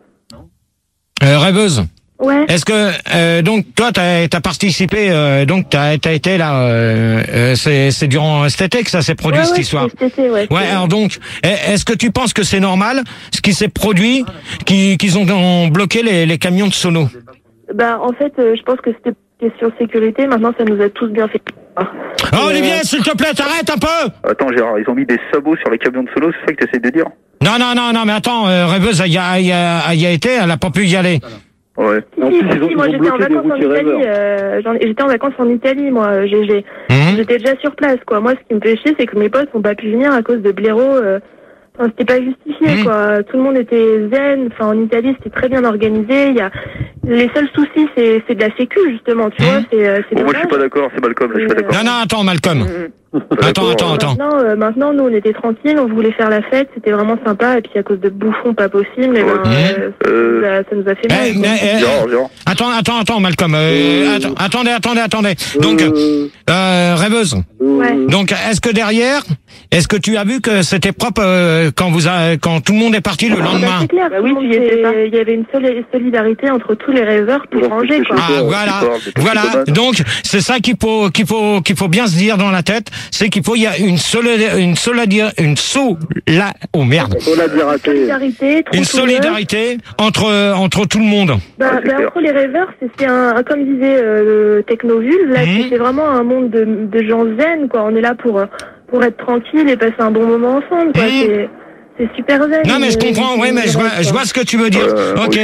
euh, Rêveuse, Ouais. est-ce que euh, donc toi t'as as participé, euh, donc t'as as été là, euh, euh, c'est c'est durant cet été que ça s'est produit ouais, cette ouais, histoire. c'était cet été, ouais. Ouais, alors donc, est- est-ce que tu penses que c'est normal ce qui s'est produit, qui- qu'ils ont, ont bloqué les, les camions de sono? Bah, en fait, euh, je pense que c'était question sécurité. Maintenant, ça nous a tous bien fait. Oh, Et, Olivier, euh, s'il te plaît, t'arrêtes un peu! Attends Gérard, ils ont mis des sabots sur les camions de solo, c'est ça que tu essaies de dire? Non, non, non, non, mais attends, euh, Rêveuse, elle y a, elle y a, elle y a été, elle a pas pu y aller. Ouais. Si, En si, plus, si, ils ont, si, ils moi ont j'étais en bloqué des vacances en routiers Italie. rêveurs. Euh, j'en- j'étais en vacances en Italie, moi, G G. Hum, J'étais déjà sur place, quoi. Moi, ce qui me fait chier, c'est que mes potes n'ont pas pu venir à cause de blaireaux. Euh, enfin, c'était pas justifié, Mmh. quoi. Tout le monde était zen. Enfin, en Italie, c'était très bien organisé. Il y a les seuls soucis, c'est c'est de la sécu, justement. Tu Mmh. vois, c'est euh, c'est Bon, moi je suis dommage. pas d'accord, c'est Malcolm, là, je suis pas Euh, d'accord. Non, non, attends, Malcolm. Pas Attends, d'accord, attends, euh, attends. Maintenant, euh, maintenant, nous, on était tranquilles, on voulait faire la fête, c'était vraiment sympa. Et puis à cause de bouffons pas possible, eh ben, Mmh. euh, ça, Euh, nous a, ça nous a fait Eh, mal. quoi. mais, eh, Gérard, Gérard. attends, attends, attends, Malcolm. Euh, Euh, attends, attendez, attendez, attendez. Donc, Euh, euh, Rêveuse, Ouais. Donc, est-ce que derrière, est-ce que tu as vu que c'était propre euh, quand vous a, quand tout le monde est parti le lendemain? C'est clair, Bah oui, tout le tu y monde étais pas. s'est- il y avait une soli- solidarité entre tous les rêveurs pour ranger, quoi. Ah voilà, voilà. Donc c'est ça qu'il faut qu'il faut qu'il faut bien se dire dans la tête, c'est qu'il faut il y a une solidarité, une solidarité, une sola, oh merde, Solidarité, trop une tout le monde. solidarité entre entre tout le monde. Bah, bah, entre les rêveurs, c'est c'est un, comme disait euh, le Technovulve, là, Mhm. c'est- c'est vraiment un monde de, de gens zen, quoi. On est là pour, euh, pour être tranquille et passer un bon moment ensemble, quoi. C'est, c'est super zen. Non mais je euh, comprends, oui, mais je vois, je vois ce que tu veux dire. Ok.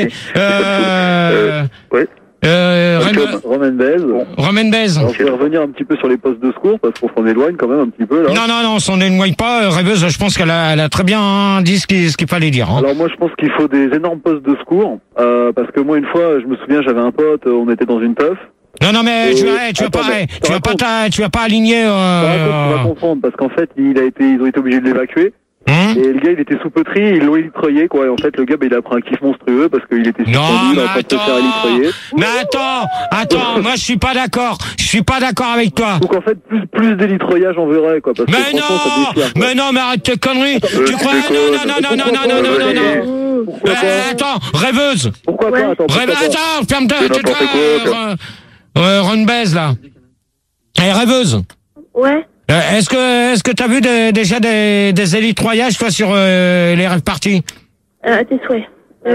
Euh, Oui. euh, Ren- Romain Bez. Romain Bez. Alors, je vais revenir un petit peu sur les postes de secours parce qu'on s'en éloigne quand même un petit peu là. Non, non, non, on s'en éloigne pas. Euh, Rêveuse, je pense qu'elle a, elle a très bien dit ce qu'il ce qu'il fallait dire. Hein. Alors moi je pense qu'il faut des énormes postes de secours euh, parce que moi une fois je me souviens j'avais un pote, on était dans une teuf. Non, non, mais Et- tu vas, tu vas Attends, pas, mais eh, tu vas pas, ta- tu vas pas aligner. Tu Euh, vas confondre parce qu'en fait il a été, ils ont été obligés de l'évacuer. Hum Et le gars il était sous pétri, ils l'ont électroyé quoi. Et en fait le gars bah, il a pris un kiff monstrueux parce qu'il était suspendu, Non, il mais a pas de se faire attends, électroyer. mais attends, attends, moi je suis pas d'accord, je suis pas d'accord avec toi. Donc en fait plus plus d'électroyage en verrait quoi parce que Mais franchement ça non, déchire. quoi. mais non, mais arrête tes conneries. Tu crois non, non, non, non, non, non, non, non, non, non. Pourquoi Euh, attends, rêveuse. Pourquoi pas Attends, pourquoi Rêve, pas attends, ferme ta, C'est tais-toi, n'importe quoi, euh, euh, Ron Baise, là. Eh, rêveuse. Ouais. Euh, est-ce que, est-ce que t'as vu des- déjà des, des élitroyages, toi, sur euh, les rêves parties? Euh, à tes souhaits.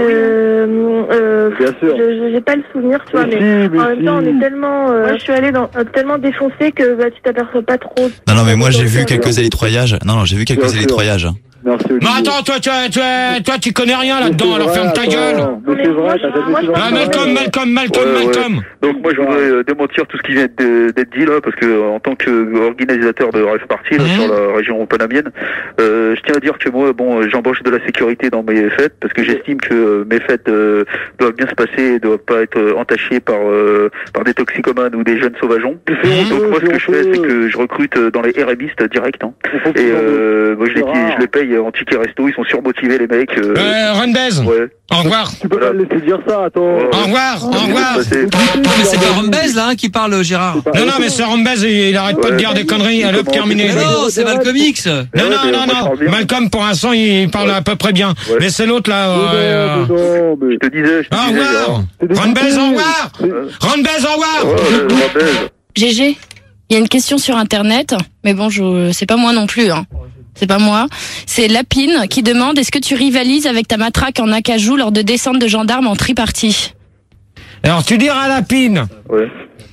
Euh, euh, Bien sûr. je- je- J'ai pas le souvenir, tu vois, Mais mais, si, mais en même temps, on si. est tellement, euh, je suis allée dans, euh, tellement défoncée que bah, tu t'aperçois pas trop. Non, non, mais moi j'ai vu quelques élitroyages. Non, non, j'ai vu quelques Bien sûr. élitroyages. Merci Mais Olivier. attends, toi, tu, tu, toi, tu connais rien là-dedans, alors ferme ta gueule. Mais c'est vrai, t'as jamais été dans Ah, le Malcolm, Malcolm, Malcolm, Ouais, ouais. Malcolm. Donc moi je voudrais euh, démentir tout ce qui vient de- d'être dit là, parce que euh, en tant qu'organisateur de Rêve Party là, Mhm. sur la région panamienne, euh, je tiens à dire que moi bon euh, j'embauche de la sécurité dans mes fêtes parce que j'estime que euh, mes fêtes euh, doivent bien se passer et doivent pas être euh, entachées par euh, par des toxicomanes ou des jeunes sauvageons. Donc moi ce que je fais c'est que je recrute euh, dans les RMistes direct hein. Et euh, moi je les, je les paye en ticket resto, ils sont surmotivés les mecs. Euh, Euh, Ron Baise. ouais. Au revoir. Tu peux pas le laisser dire ça, attends. Au revoir, au revoir. Mais c'est pas Rombez là hein, qui parle, Gérard. Non, non, mais c'est Rombez, il, il arrête pas de dire des conneries. Allez, hop, terminé. Mais non, c'est Malcolm X. Non, non, non, non. Malcolm, pour l'instant, il parle à peu près bien. Ouais. Mais c'est l'autre, là. euh, Non, non, mais... Je te disais, je te Au disais. revoir. C'est des Ron Baise, au revoir. C'est- Ron Baise, au revoir. Ouais, ouais, ouais. G G, il y a une question sur Internet, mais bon, je c'est pas moi non plus. Hein. C'est pas moi. C'est Lapine qui demande est-ce que tu rivalises avec ta matraque en acajou lors de descente de gendarmes en tripartie? Alors, tu diras à Lapine Ouais.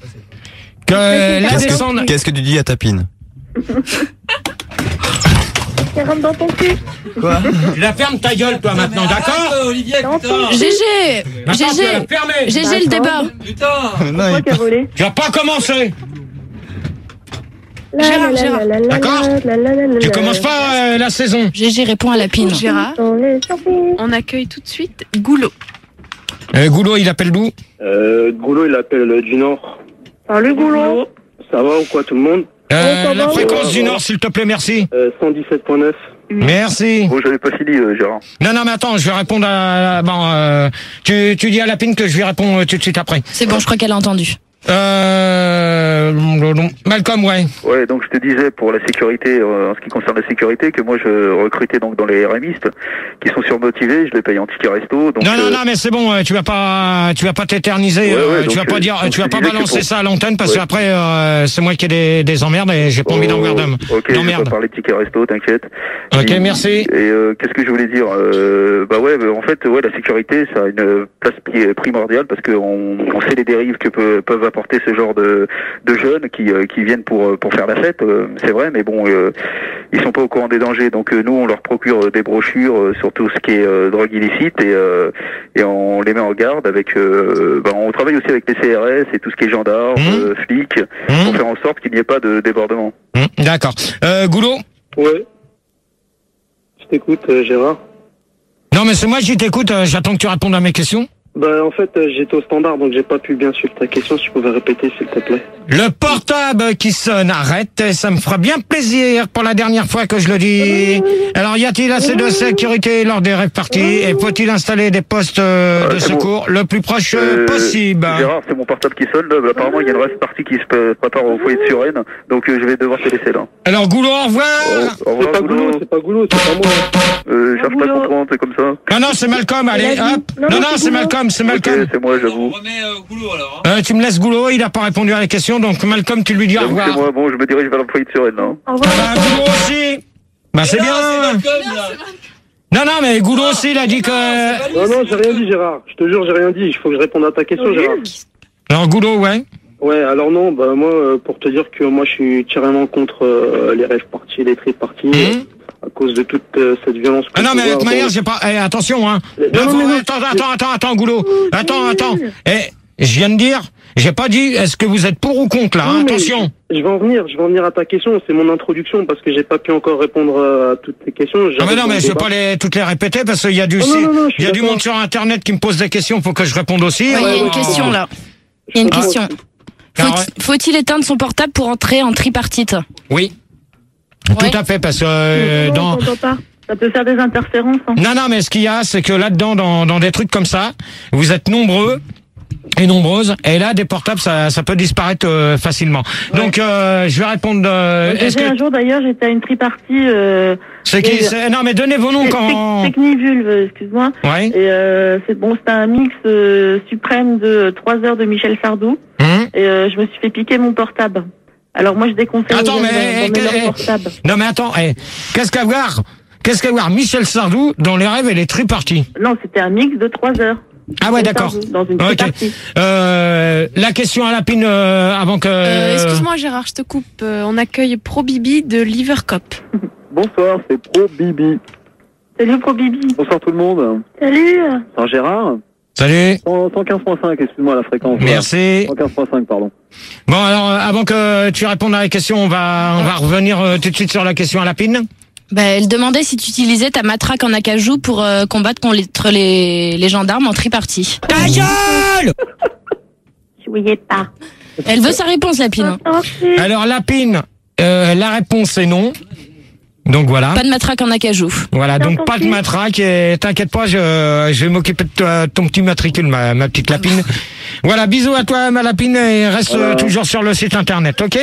que la Qu'est-ce descente... que, qu'est-ce que tu dis à ta pine? Ça rentre dans ton cul. Quoi? La ferme ta gueule, toi, maintenant, d'accord? Arrête, Olivier, putain. G G, Attends, tu vas la G G, fermer. G G le débat. Putain. Non, Toi il- qui as volé. Tu vas pas commencer. La, Gérard, la, la, Gérard. la, la, D'accord. la, la, la, la, Tu la. commences pas euh, la saison. G G répond à Lapine. Gérard, Dans les surprises. on accueille tout de suite Goulot. Euh, Goulot, il appelle d'où? Euh, Goulot, il appelle du Nord. Salut, Goulot. Ça va ou quoi tout le monde? Euh, ça la va, fréquence ouais, du ouais. Nord, s'il te plaît, merci. Euh, cent dix-sept point neuf. Merci. Bon, j'avais pas fini, euh, Gérard. Non, non, mais attends, je vais répondre à... Bon, euh, tu, tu dis à Lapine que je vais répondre euh, tout de suite après. C'est bon, je crois qu'elle a entendu. Euh... Malcolm, ouais. Ouais, donc je te disais pour la sécurité, euh, en ce qui concerne la sécurité, que moi je recrutais donc dans les RMistes qui sont surmotivés, je les paye en ticket resto. Donc, Non, non, euh, non, mais c'est bon, euh, tu vas pas, tu vas pas t'éterniser, Ouais, euh, ouais, tu vas donc, pas euh, dire, donc tu vas je pas disais que balancer pour- ça à l'antenne parce Ouais. qu'après euh, c'est moi qui ai des, des emmerdes et j'ai pas envie d'en voir d'hommes. Ok, je vais D'emmerdes. pas parler de ticket resto, t'inquiète. Ok, Et- merci. Et euh, qu'est-ce que je voulais dire euh, Bah ouais, bah, en fait, ouais, la sécurité, ça a une place pri- primordiale parce qu'on on sait les dérives que peut, peuvent apporter ce genre de, de jeunes qui, euh, qui viennent pour pour faire la fête. euh, c'est vrai, mais bon, euh, ils sont pas au courant des dangers. Donc euh, nous, on leur procure euh, des brochures euh, sur tout ce qui est euh, drogue illicite et euh, et on les met en garde avec. Euh, bah, on travaille aussi avec les C R S et tout ce qui est gendarmes, Mmh. euh, flics, Mmh. pour faire en sorte qu'il n'y ait pas de débordement. Hum, D'accord. Euh, Goulot. Ouais. Je t'écoute, euh, Gérard. Non, mais c'est moi qui t'écoute. euh, J'attends que tu répondes à mes questions. Bah en fait euh, j'étais au standard donc j'ai pas pu bien suivre ta question, si tu pouvais répéter s'il te plaît. Le portable qui sonne, arrête, ça me fera bien plaisir pour la dernière fois que je le dis. Alors y a-t-il assez de sécurité lors des rêves parties et faut-il installer des postes euh, de secours le plus proche Euh, possible? Gérard, c'est mon portable qui sonne. Là. Bah, apparemment, il y a une rêve partie qui se prépare au foyer de Suresnes, donc euh, je vais devoir te laisser là. Alors Goulot, au revoir. Au, au revoir, C'est pas Goulot, c'est pas Goulot, c'est pas moi. Euh, cherche pas à comprendre, c'est comme ça. Ah non, c'est Malcolm, allez, hop. Non, non, c'est Malcolm, c'est Malcolm. Ok, c'est moi, j'avoue. Euh, tu me laisses Goulot, il a pas répondu à la question, donc Malcolm, tu lui dis au J'avoue que revoir. c'est moi. Bon, je me dirige vers le foyer de Suresnes. Hein. Au revoir. Ah bah, Goulot aussi. Bah c'est bien. Non, non, mais Goulot aussi, il a dit que... Non, non, j'ai rien dit Gérard, je te jure j'ai rien dit, il faut que je réponde à ta question Gérard. Alors Goulot, ouais. Ouais, alors non, bah moi, euh, pour te dire que moi je suis carrément contre euh, les rêves parties, les trip parties, euh, à cause de toute euh, cette violence. Ah non, mais de toute manière, dans... j'ai pas... Eh, attention, hein. Non, non, non, attends, attends, attends, attends, Goulot. Attends, attends. Eh, je viens de dire, j'ai pas dit, est-ce que vous êtes pour ou contre, là, hein, Non, mais attention. Je vais en venir, je vais en venir à ta question, c'est mon introduction, parce que j'ai pas pu encore répondre à toutes tes questions. Ah mais non, mais je vais pas les, toutes les répéter, parce qu'il y a du, Oh, non, non, non, je suis il y a du d'accord. monde sur Internet qui me pose des questions, faut que je réponde aussi. Ouais, il y a une Oh. question là. Il y a une Ah. question. Ah Faut- ouais. Faut-il éteindre son portable pour entrer en tripartite? Oui. Ouais. Tout à fait, parce que euh, Non, dans... on t'entend pas. Ça peut faire des interférences. Hein. Non, non, mais ce qu'il y a, c'est que là-dedans, dans, dans des trucs comme ça, vous êtes nombreux et nombreuses, et là, des portables, ça, ça peut disparaître euh, facilement. Ouais. Donc, euh, je vais répondre... Euh, J'ai est-ce fait un que... jour d'ailleurs, j'étais à une tripartie. Euh, C'est qui et- c'est- Non, mais donnez vos noms Tec- quand... Tec- Technivulve, excuse-moi. Ouais. Et euh, c'est bon, c'était un mix euh, suprême de trois heures de Michel Sardou. Hum. Et euh, je me suis fait piquer mon portable. Alors moi, je déconseille Attends, aux gens mais- d'emmener eh, leur portable. Non, mais attends, eh, qu'est-ce qu'à voir Qu'est-ce qu'à voir Michel Sardou, dans les rêves, elle est tripartie. Non, c'était un mix de trois heures. Ah ouais, Michel d'accord. Sardou, Dans une Ok. tripartie. Euh, la question à la pine euh, avant que... Euh, Excuse-moi Gérard, je te coupe. Euh, on accueille Pro Bibi de Livercop. Bonsoir, c'est Pro Bibi. Salut Pro Bibi. Bonsoir tout le monde. Salut. C'est Gérard. Salut. cent quinze virgule cinq, excuse-moi la fréquence. Merci. cent quinze virgule cinq, pardon. Bon, alors, euh, avant que tu répondes à la question, on va, on va revenir euh, tout de suite sur la question à la pine. Bah, elle demandait si tu utilisais ta matraque en acajou pour euh, combattre contre les, les gendarmes en tripartie. Ta gueule! Jouiez pas. Elle veut sa réponse, la pine. Alors, la pine, euh, la réponse est non. Donc voilà. Pas de matraque en acajou. Voilà, donc pas de matraque et t'inquiète pas, je, je vais m'occuper de toi, ton petit matricule, ma, ma petite lapine. Voilà, bisous à toi, ma lapine, et reste euh, toujours sur le site internet, ok?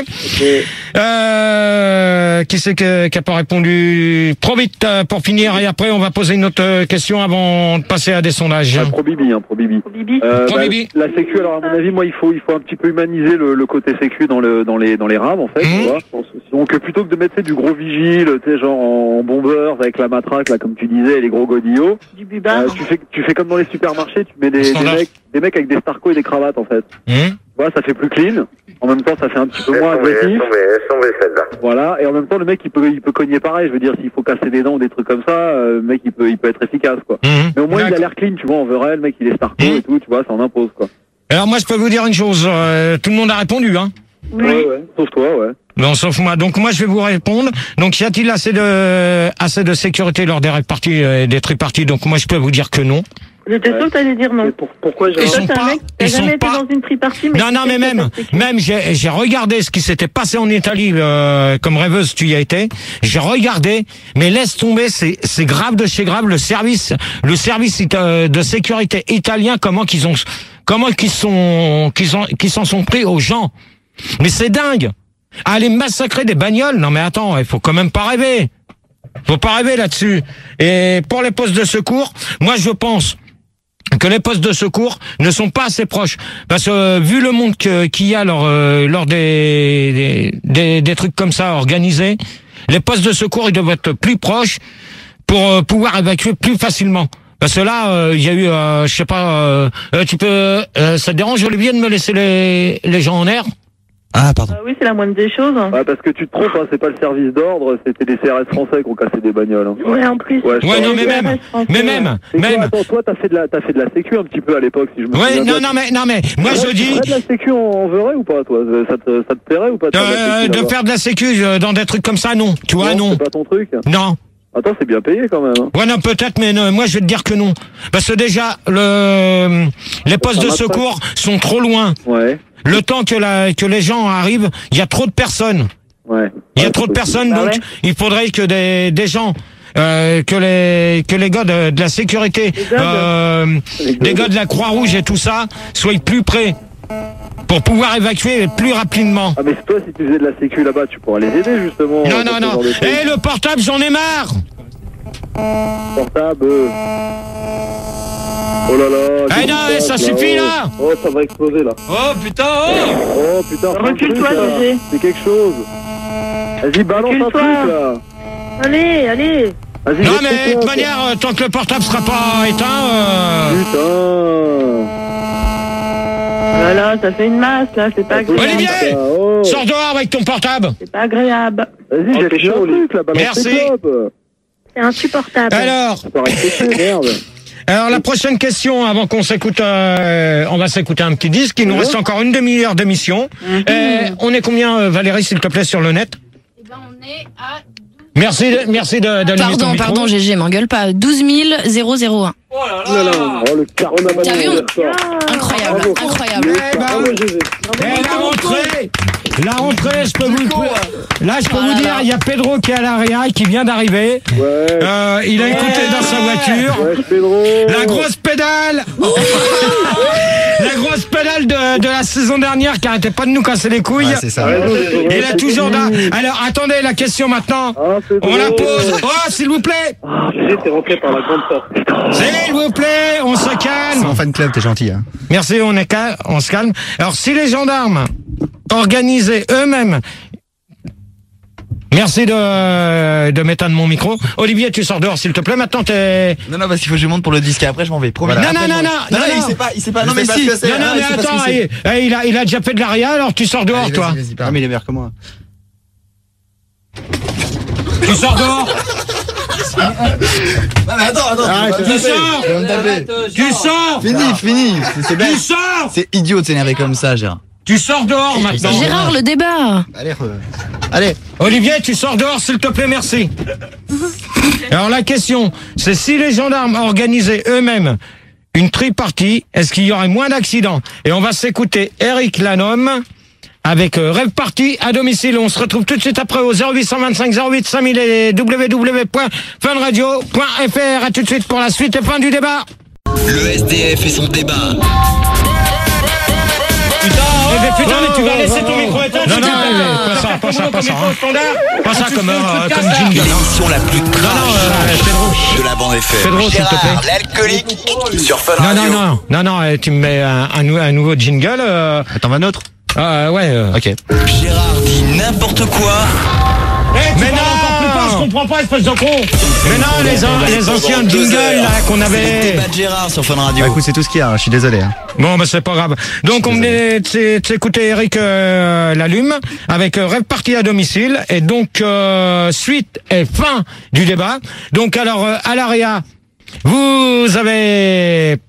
Euh, qui c'est que, qui a pas répondu? Trop vite euh, pour finir, et après on va poser une autre euh, question avant de passer à des sondages. Ah, Pro Bibi, hein, Pro Bibi. Euh, Pro bah, Bibi. La sécu, alors à mon avis, moi, il faut, il faut un petit peu humaniser le, le côté sécu dans le, dans les, dans les rames, en fait. Mmh. Tu vois. Donc plutôt que de mettre tu sais, du gros vigile, tu sais, genre en bombeur avec la matraque, là, comme tu disais, et les gros godillots. Du bubard. Euh, tu fais, tu fais comme dans les supermarchés, tu mets des, des Standard. mecs, des mecs avec des starcos et des cravates, en fait. Mmh. Tu vois, ça fait plus clean. En même temps, ça fait un petit peu moins agressif. Voilà. Et en même temps, le mec, il peut, il peut cogner pareil. Je veux dire, s'il faut casser des dents ou des trucs comme ça, euh, le mec, il peut, il peut être efficace, quoi. Mmh. Mais au moins, il a D'accord. l'air clean, tu vois, en vrai, le mec, il est starco et tout, tu vois, ça en impose, quoi. Alors moi je peux vous dire une chose, euh, tout le monde a répondu, hein. Oui. Ouais, ouais. Sauf toi, ouais. Non, sauf moi. Donc moi je vais vous répondre. Donc y a-t-il assez de assez de sécurité lors des réparties et des triparties? Donc moi je peux vous dire que non. J'étais sûre que t'allais dire non. Pour, pourquoi Ils j'ai sont Toi, t'es un pas- mec, t'as ils jamais sont été pas- dans une tripartie, mais Non, non, mais même, même, j'ai, j'ai regardé ce qui s'était passé en Italie, euh, comme rêveuse, tu y as été. J'ai regardé, mais laisse tomber, c'est, c'est grave de chez grave. Le service, le service euh, de sécurité italien, comment qu'ils ont, comment qu'ils sont, qu'ils ont, qu'ils s'en sont pris aux gens. Mais c'est dingue. Aller massacrer des bagnoles. Non, mais attends, il faut quand même pas rêver. Faut pas rêver là-dessus. Et pour les postes de secours, moi, je pense que les postes de secours ne sont pas assez proches. Parce que euh, vu le monde que, qu'il y a lors, euh, lors des, des, des, des trucs comme ça organisés, les postes de secours, ils doivent être plus proches pour euh, pouvoir évacuer plus facilement. Parce que là, euh, il y a eu, euh, je sais pas, euh, euh, tu peux, euh, ça te dérange, Olivier, de me laisser les, les gens en air? Ah, pardon. Ah oui, c'est la moindre des choses. Ouais, parce que tu te trompes, hein, c'est pas le service d'ordre, c'était des C R S français qui ont cassé des bagnoles. Hein. Ouais, en plus. Ouais, je Ouais, pense. non, mais même, mais même, Et toi, même. attends, toi, t'as fait de la, t'as fait de la sécu un petit peu à l'époque, si je me Ouais, souviens non, bien. non, mais, non, mais, moi, Ouais, je tu dis, ferais de la sécu en, en verrais ou pas, toi? Ça te, ça te plairait ou pas de faire de la euh, sécu, de là-bas? faire de la sécu euh, dans des trucs comme ça, non. Tu vois, non. C'est pas ton truc? Non. Attends, c'est bien payé quand même. Hein. Ouais, non, peut-être, mais non, moi je vais te dire que non. Parce que déjà, le, les postes de secours sont trop loin. Ouais. Le temps que, la, que les gens arrivent, il y a trop de personnes. Ouais. Il y a ouais, trop de personnes, bah donc ouais. il faudrait que des, des gens, euh, que les que les gars de, de la sécurité, euh, les gars de la Croix-Rouge et tout ça, soient plus près pour pouvoir évacuer plus rapidement. Ah mais toi, si tu faisais de la sécu là-bas, tu pourras les aider justement. Non, non, non. Eh, le portable, j'en ai marre. Portable. Euh... Oh là là. Eh non, eh, ça suffit là. Oh, ça va exploser là. Oh putain, oh. Oh putain. Recule-toi, José. C'est quelque chose. Vas-y, balance un truc là. Allez, allez. Vas-y. Non mais de toute manière, euh, tant que le portable sera pas éteint. Euh... Putain. Voilà, ça fait une masse là, c'est pas agréable. Olivier, oh. sors dehors avec ton portable. C'est pas agréable. Vas-y, j'ai fait un truc là, balance. Merci. C'est insupportable. Alors. Merde. Alors la prochaine question, avant qu'on s'écoute, euh, on va s'écouter un petit disque. Il nous reste encore une demi-heure d'émission. Mm-hmm. Euh, on est combien, euh, Valérie, s'il te plaît, sur le net? Eh ben, on est à... Merci, de, merci de, d'allumer ton Pardon, micro. pardon, G G, m'engueule pas. douze mille zéro un. Oh là là. Oh le car. On a T'as vu, on... incroyable, Bravo. incroyable. Eh ben, eh, la rentrée, la rentrée, je peux vous, là, je peux vous dire, il y a Pedro qui est à l'arrière, qui vient d'arriver. Ouais. Euh, il a écouté dans sa voiture. Ouais, Pedro. La grosse pédale. La grosse pédale de, de la saison dernière qui arrêtait pas de nous casser les couilles. Ouais, c'est ça. Il est toujours là. Alors, attendez, la question maintenant. Ah, On la pose. Oh, s'il vous plaît. Ah, j'ai été rentré par la grande porte. S'il vous plaît, on se C'est calme. mon fan club, t'es gentil. Hein. Merci, on est cal- on se calme. Alors, si les gendarmes organisaient eux-mêmes. Merci de, de m'éteindre mon micro. Olivier, tu sors dehors, s'il te plaît. Maintenant, t'es... Non, non, parce qu'il faut que je monte pour le disque et après je m'en vais. Promis. Non, Après, non, je m'en non, vais. non, non, non, il non. sait pas, il sait pas. Je Non, mais sais pas si. ce que c'est. Non, non, Ah, mais je sais pas ce attends, que il, eh, il a, il a déjà fait de l'aria, alors tu sors dehors, Allez, toi. vas-y, vas-y, parle. Ah, mais il est meilleur que moi. Tu sors dehors. Non, mais attends, attends. Arrête, tu sors. Tu vas me taper. Tu sors. Fini, fini. C'est- C'est bête. Tu sors. C'est idiot de s'énerver comme ça, Gérard. Tu sors dehors maintenant. Gérard, le débat. Allez, re- Allez. Olivier, tu sors dehors, s'il te plaît, merci. Alors la question, c'est si les gendarmes organisaient eux-mêmes une tripartie, est-ce qu'il y aurait moins d'accidents? Et on va s'écouter Eric Lanhomme avec euh, Rêve Party à domicile. On se retrouve tout de suite après au zéro huit cent vingt-cinq zéro huit cinq mille et w w w point funradio point f r. À tout de suite pour la suite et fin du débat. Le S D F et son débat. Putain, oh, mais putain, mais tu vas laisser ton micro éteint. Non, non, pas ça, pas ça, pas ça. Pas ça comme, euh, comme jingle. L'émission la plus trash de la bande F M. Pedro, s'il te plaît. Gérard, l'alcoolique sur Fun Non, Radio. non, non, non, non, euh, tu me mets un, un, nou- un nouveau jingle. Euh, Attends, un autre. ah, ouais. euh. Ok. Gérard dit n'importe quoi. Mais non, je comprends pas, espèce de con. Mais non, les, an- les anciens jingles là qu'on C'est le avait. débat de Gérard sur Fun Bah, Radio. écoute, c'est tout ce qu'il y a. hein. Je suis désolé. Hein. Bon, bah c'est pas grave. Donc on venait de s'é- de s'écouter Eric euh, Lalume avec euh, Rêve Party à domicile et donc euh, suite et fin du débat. Donc alors euh, à l'A R E A, vous avez